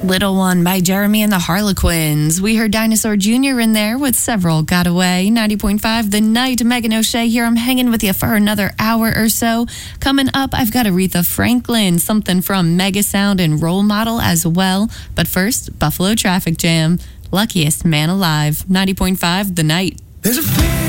Little One by Jeremy and the Harlequins. We heard Dinosaur Jr. in there with Several Got Away. 90.5 The Night. Megan O'Shea here. I'm hanging with you for another hour or so. Coming up, I've got Aretha Franklin, something from Mega Sound and Role Model as well. But first, Buffalo Traffic Jam. Luckiest Man Alive. 90.5 The Night. There's a